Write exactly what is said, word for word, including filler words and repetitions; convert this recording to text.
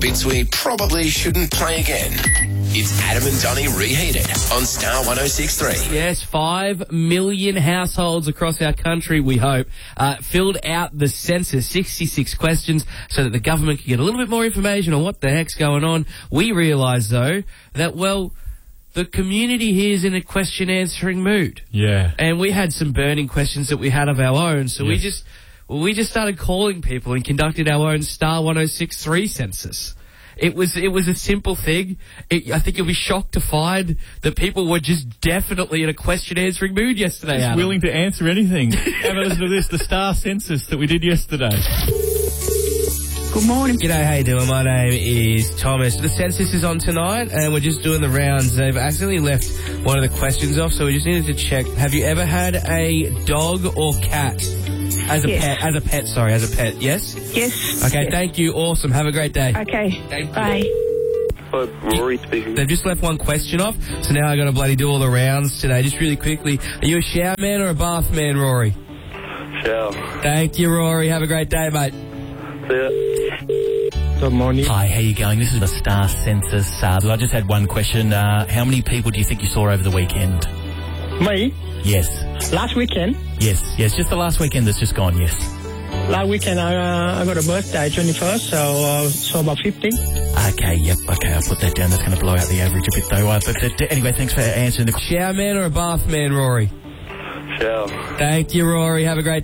bits we probably shouldn't play again. It's Adam and Donnie Reheated on Star one oh six point three. Yes, five million households across our country, we hope, uh, filled out the census, sixty-six questions, so that the government can get a little bit more information on what the heck's going on. We realise, though, that, well, the community here is in a question-answering mood. Yeah. And we had some burning questions that we had of our own, so yes. we just well, we just started calling people and conducted our own Star one oh six point three census. It was it was a simple thing. It, I think you'll be shocked to find that people were just definitely in a question-answering mood yesterday. Just Adam. willing to answer anything. Have a listen to this, the Star Census that we did yesterday. Good morning. G'day, how you doing? My name is Thomas. The census is on tonight, and we're just doing the rounds. They've accidentally left one of the questions off, so we just needed to check. Have you ever had a dog or cat as a Yes. pet? As a pet, sorry, as a pet. Yes. Yes. Okay. Yes. Thank you. Awesome. Have a great day. Okay. Thank you. Bye. Hello, Rory speaking. They've just left one question off, so now I got to bloody do all the rounds today. Just really quickly, are you a shower man or a bath man, Rory? Shower. Thank you, Rory. Have a great day, mate. See ya. Good morning. Hi, how you going? This is the Star Census. Uh, I just had one question. Uh, how many people do you think you saw over the weekend? Me? Yes. Last weekend? Yes, yes, just the last weekend that's just gone, yes. Last weekend I, uh, I got a birthday, twenty-first, so uh, so about fifteen. Okay, yep, okay, I'll put that down. That's going to blow out the average a bit, though. Uh, but, but anyway, thanks for answering the question. Shower man or a bath man, Rory? Shower. Thank you, Rory. Have a great